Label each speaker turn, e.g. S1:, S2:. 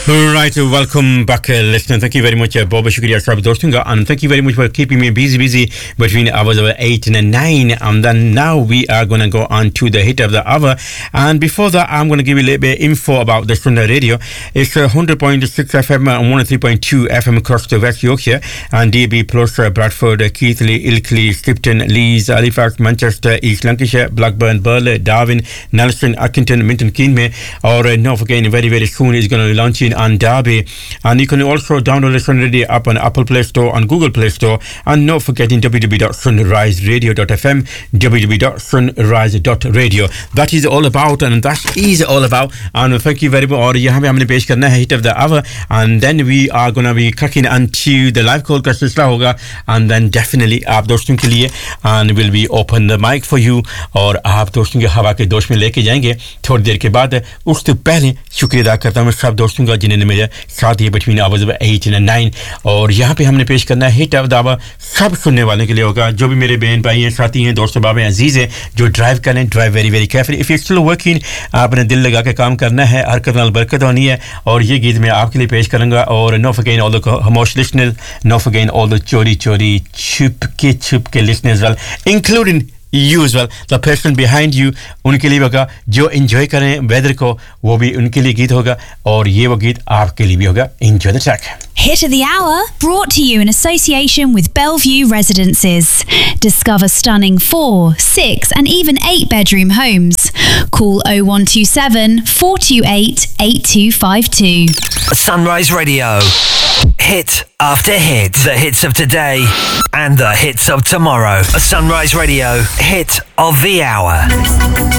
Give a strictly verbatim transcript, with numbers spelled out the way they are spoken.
S1: Right, welcome back, uh, listener. Thank you very much. Uh, बहुत शुक्रिया सब दोस्तों का, and thank you very much for keeping me busy, busy between hours of eight and nine. And then now we are going to go on to the hit of the hour. And before that, I'm going to give you a little bit of info about the Sunday Radio. It's uh, one hundred point six F M and one oh three point two F M across the West Yorkshire, and D B plus uh, Bradford, uh, Keighley, Ilkley, Skipton, Leeds, Halifax, Manchester, East Lancashire, Blackburn, Burley, Darwin, Nelson, Accrington, Minton Keynes, or uh, not forgetting very very soon is going to be launching on Derby. And you can also download the Sun Radio app on Apple Play Store and Google Play Store, and not forgetting w w w dot sunrise radio dot f m, w w w dot sunrise dot radio. That is all about, and that is all about. And thank you very much. और यहाँ पे हमने पेश करना है hit of the hour, and then we are going to be cracking onto the live call का सिलसिला होगा, and then definitely आप दोस्तों के लिए and will be open the mic for you, और आप दोस्तों के हवा के दोस्त में लेके जाएंगे थोड़ी देर के बाद. उससे पहले शुक्रिया अदा करता हूँ सब दोस्तों का जिन्होंने मेरे साथ ये between hours of eight and nine, और यहाँ पे हमने पेश करना है हिट ऑफ द आवर. सब सुनने वाले के लिए होगा, जो भी मेरे बहन भाई हैं, साथी हैं, दोस्त बाब हैं, अजीज हैं, जो ड्राइव करें, drive very very carefully. If you still working, आपने दिल लगा के काम करना है, हरकत नाल बरकत होनी है. और ये गीत मैं आपके लिए पेश करूंगा. और नो फॉरगेटिंग ऑल द खामोश listeners, no forgetting all the चोरी चोरी छुप के छुप के listeners well, including you as well, the person behind you, उनके लिए होगा. जो enjoy करें वेदर को, वो भी उनके लिए गीत होगा, और ये वो गीत आपके लिए भी होगा. Enjoy the track.
S2: Hit of the Hour, brought to you in association with Bellevue Residences. Discover stunning four, six and even eight bedroom homes. Call oh one two seven, four two eight, eight two five two.
S3: Sunrise Radio. Hit after hit. The hits of today and the hits of tomorrow. A Sunrise Radio hit of the hour.